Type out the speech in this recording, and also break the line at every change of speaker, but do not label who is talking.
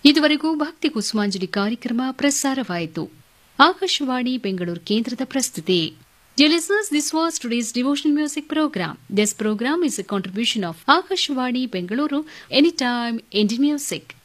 ಇದುವರೆಗೂ ಭಕ್ತಿ ಕುಸುಮಾಂಜಲಿ ಕಾರ್ಯಕ್ರಮ ಪ್ರಸಾರವಾಯಿತು. ಆಕಾಶವಾಣಿ ಬೆಂಗಳೂರು ಕೇಂದ್ರದ ಪ್ರಸ್ತುತಿ. Dear listeners, this was today's devotional music program. This program is a contribution of Akashvani Bengaluru, Anytime Indian Music.